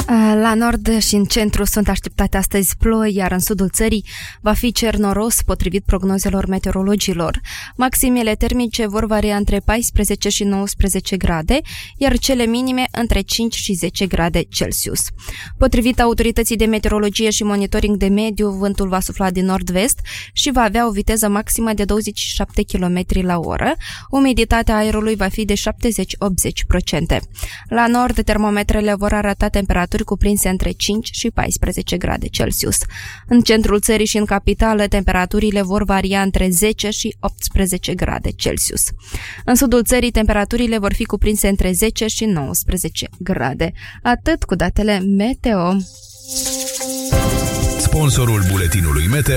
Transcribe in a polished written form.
La nord și în centru sunt așteptate astăzi ploi, iar în sudul țării va fi cer noros, potrivit prognozelor meteorologilor. Maximele termice vor varia între 14 și 19 grade, iar cele minime între 5 și 10 grade Celsius. Potrivit autorității de meteorologie și monitoring de mediu, vântul va sufla din nord-vest și va avea o viteză maximă de 27 km la oră. Umiditatea aerului va fi de 70-80%. La nord, termometrele vor arăta temperaturi cuprinse între 5 și 14 grade Celsius. În centrul țării și în capitală, temperaturile vor varia între 10 și 18 grade Celsius. În sudul țării, temperaturile vor fi cuprinse între 10 și 19 grade. Atât cu datele meteo. Sponsorul buletinului meteo